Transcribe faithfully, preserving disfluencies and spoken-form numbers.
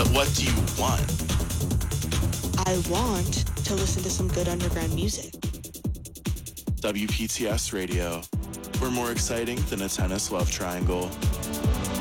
But what do you want? I want to listen to some good underground music. W P T S Radio. We're more exciting than a tennis love triangle.